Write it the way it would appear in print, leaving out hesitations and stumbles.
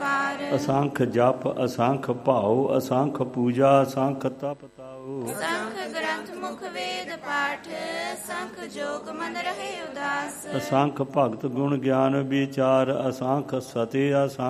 ਉਪਕਾਰ। ਅਸੰਖ ਜਪ ਅਸੰਖ ਭਾਉ ਅਸੰਖ ਪੂਜਾ ਅਸੰਖ ਤਪ ਤਾਉ। ਅਸੰਖ ਗ੍ਰੰਥ ਮੁਖ ਵੇਦ ਪਾਠ ਅਸੰਖ ਜੋਗ ਮਨ ਰਹੇ ਉਦਾਸ। ਅਸੰਖ ਭਗਤ ਗੁਣ ਗਿਆਨ ਵਿਚਾਰ ਅਸੰਖ ਸਤੇ ਅਸੰਖ